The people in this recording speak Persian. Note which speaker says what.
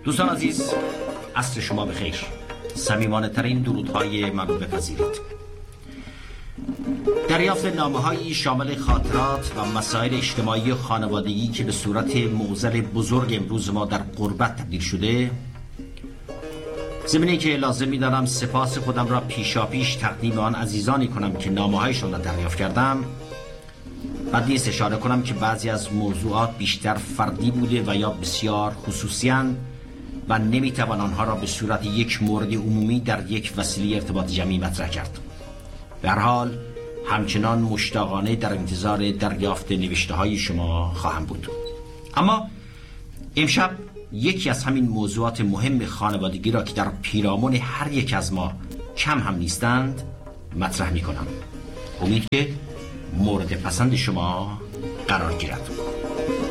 Speaker 1: دوستان عزیز، عصر شما بخیر. صمیمانه ترین درودهای من رو بپذیرید. دریافت نامه‌هایی شامل خاطرات و مسائل اجتماعی و خانوادگی که به صورت معضل بزرگ امروز ما در غربت تبدیل شده، ضمن که لازم می‌دارم سپاس خودم را پیشاپیش تقدیم آن عزیزانی کنم که نامه‌هایشان را دریافت کردم. بد نیست اشاره کنم که بعضی از موضوعات بیشتر فردی بوده و یا بسیار خصوصی‌اند و نمی‌توان آنها را به صورت یک مورد عمومی در یک وسیله ارتباط جمعی مطرح کرد. به هر حال همچنان مشتاقانه در انتظار دریافت نوشته‌های شما خواهم بود. اما امشب یکی از همین موضوعات مهم خانوادگی را که در پیرامون هر یک از ما کم هم نیستند مطرح می‌کنم. امید که مورد پسند شما قرار گیرد.